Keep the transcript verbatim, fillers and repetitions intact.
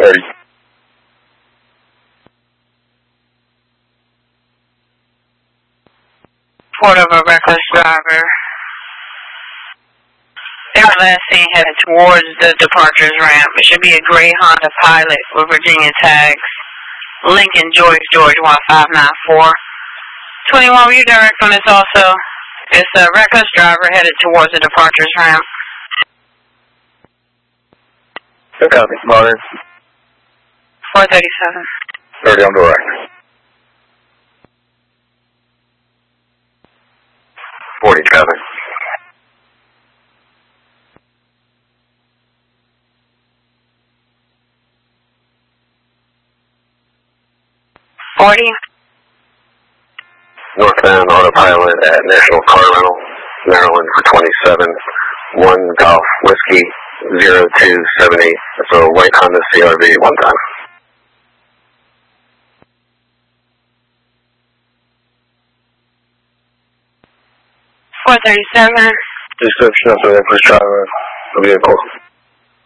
thirty. Report of a reckless driver. They were last seen headed towards the departures ramp. It should be a gray Honda Pilot with Virginia tags. Lincoln George George one five nine four. twenty-one, will you direct on this also? It's a reckless driver headed towards the departures ramp. Good copy, modern. four thirty-seven. thirty on direct. forty, copy. forty. Northbound autopilot at National Car Rental, Maryland for twenty-seven. one Golf Whiskey zero two seven eight. That's a white Honda C R V one time. four thirty-seven. Description of the reckless driver vehicle.